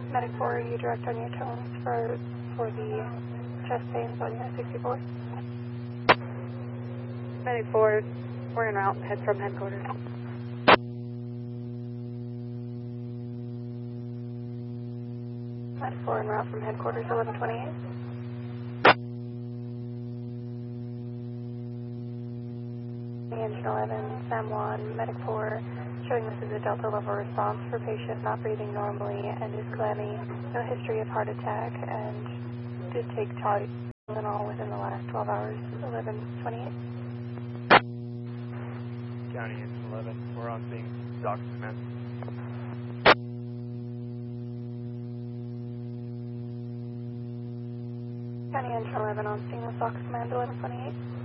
Medic 4, you direct on your tones for the chest pains on Unit 64. Medic 4, we're en route, head from headquarters. Medic 4 en route from headquarters, 1128. Engine 11, San Juan, Medic 4, showing this is a Delta level response for patient not breathing normally and is clammy, no history of heart attack, and did take Tylenol within the last 12 hours, 1128. County Engine 11, we're on scene, Docs Command. County Engine 11 on scene with Docs Command, 1128.